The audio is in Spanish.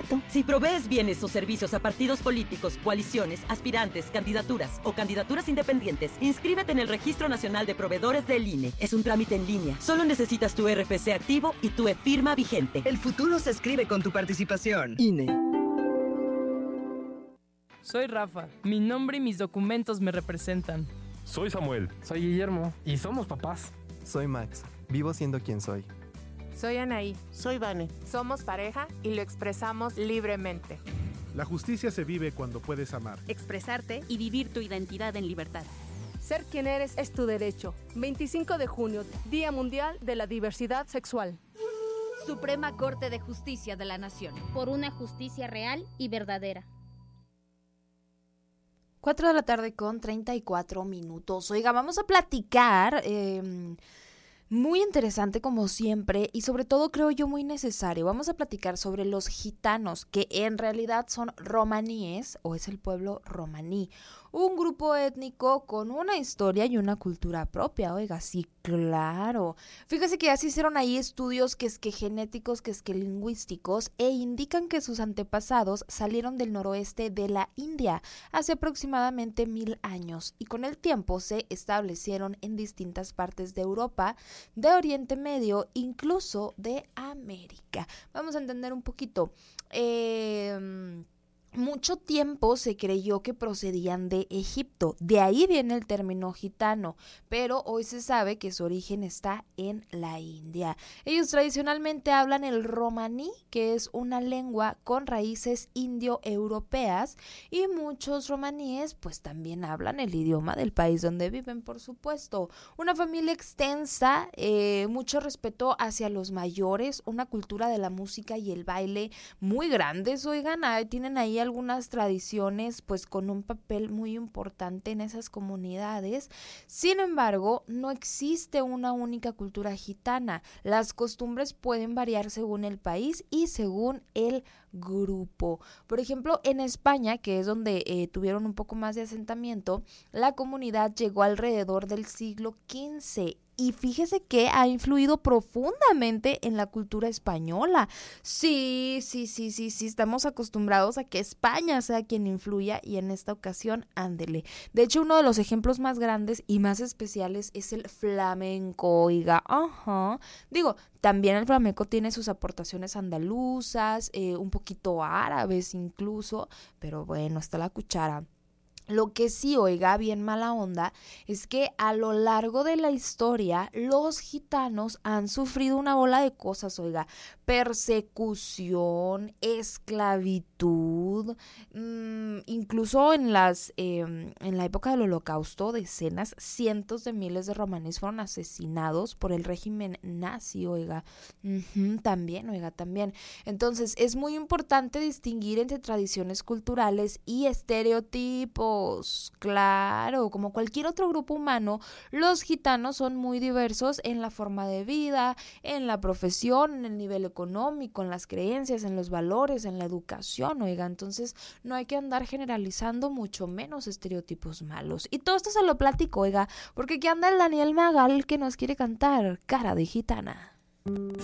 requisito? Si provees bienes o servicios a partidos políticos, coaliciones, aspirantes, candidaturas o candidaturas independientes, inscríbete en el Registro Nacional de Proveedores del INE. Es un trámite en línea. Solo necesitas tu RFC activo y tu e-firma vigente. El futuro se escribe con tu participación. INE. Soy Rafa. Mi nombre y mis documentos me representan. Soy Samuel. Soy Guillermo. Y somos papás. Soy Max. Vivo siendo quien soy. Soy Anaí. Soy Vane. Somos pareja y lo expresamos libremente. La justicia se vive cuando puedes amar, expresarte y vivir tu identidad en libertad. Ser quien eres es tu derecho. 25 de junio, Día Mundial de la Diversidad Sexual. Suprema Corte de Justicia de la Nación. Por una justicia real y verdadera. 4:34 p.m. Oiga, vamos a platicar, muy interesante como siempre y sobre todo creo yo muy necesario. Vamos a platicar sobre los gitanos, que en realidad son romaníes o es el pueblo romaní. Un grupo étnico con una historia y una cultura propia, oiga, sí, claro. Fíjese que ya se hicieron ahí estudios que es que genéticos, que es que lingüísticos, e indican que sus antepasados salieron del noroeste de la India hace aproximadamente 1000 años y con el tiempo se establecieron en distintas partes de Europa, de Oriente Medio, incluso de América. Vamos a entender un poquito. Mucho tiempo se creyó que procedían de Egipto, de ahí viene el término gitano, pero hoy se sabe que su origen está en la India. Ellos tradicionalmente hablan el romaní, que es una lengua con raíces indoeuropeas, y muchos romaníes pues también hablan el idioma del país donde viven, por supuesto. Una familia extensa, mucho respeto hacia los mayores, una cultura de la música y el baile muy grandes, oigan, tienen ahí algunas tradiciones pues con un papel muy importante en esas comunidades. Sin embargo, no existe una única cultura gitana. Las costumbres pueden variar según el país y según el grupo. Por ejemplo, en España, que es donde tuvieron un poco más de asentamiento, la comunidad llegó alrededor del siglo XV. Y fíjese que ha influido profundamente en la cultura española. Sí, estamos acostumbrados a que España sea quien influya y en esta ocasión, ándele. De hecho, uno de los ejemplos más grandes y más especiales es el flamenco, oiga, Digo, también el flamenco tiene sus aportaciones andaluzas, un poquito árabes incluso, pero bueno, está la cuchara. Lo que sí, oiga, bien mala onda, es que a lo largo de la historia los gitanos han sufrido una bola de cosas, oiga, persecución, esclavitud, incluso en la época del Holocausto, decenas, cientos de miles de romaníes fueron asesinados por el régimen nazi, oiga, también. Entonces, es muy importante distinguir entre tradiciones culturales y estereotipos. Claro, como cualquier otro grupo humano, los gitanos son muy diversos en la forma de vida, en la profesión, en el nivel económico, en las creencias, en los valores, en la educación, oiga, entonces no hay que andar generalizando, mucho menos estereotipos malos. Y todo esto se lo platico, oiga, porque aquí anda el Daniel Magal que nos quiere cantar Cara de Gitana.